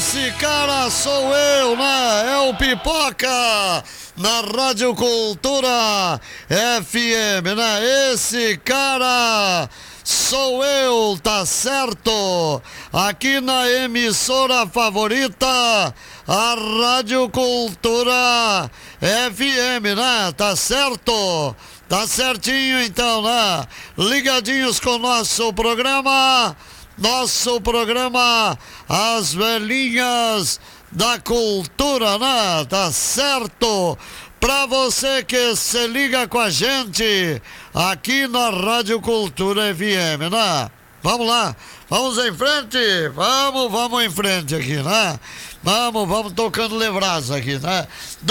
Esse cara sou eu, né? É o Pipoca na Rádio Cultura FM, né? Esse cara sou eu, tá certo? Aqui na emissora favorita, a Rádio Cultura FM, né? Tá certo? Tá certinho então, né? Ligadinhos com o nosso programa As Velhinhas da Cultura, né? Tá certo? Pra você que se liga com a gente aqui na Rádio Cultura FM, né? Vamos lá, vamos em frente, vamos em frente aqui, né? Vamos tocando levraça aqui, né?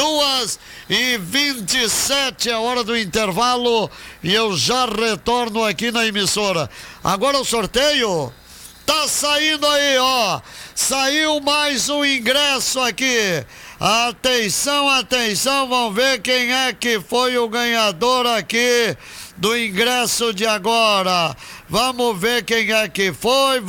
2h27 é a hora do intervalo e eu já retorno aqui na emissora. Agora o sorteio tá saindo aí, ó. Saiu mais um ingresso aqui. Atenção, atenção, vamos ver quem é que foi o ganhador aqui do ingresso de agora. Vamos ver quem é que foi,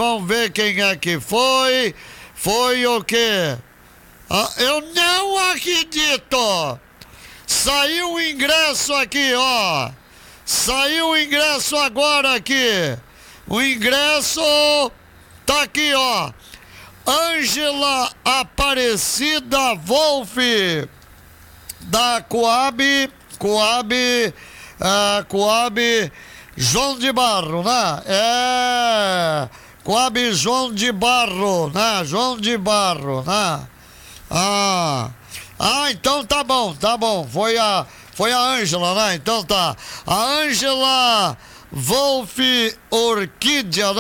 Foi o quê? Eu não acredito! Saiu o ingresso aqui, ó. Saiu o ingresso agora aqui. O ingresso tá aqui, ó. Ângela Aparecida Wolff, da Coab João de Barro, né? Coab João de Barro, né? Então tá bom. Foi a Ângela, né? Então tá. A Ângela Wolff Orquídea, né?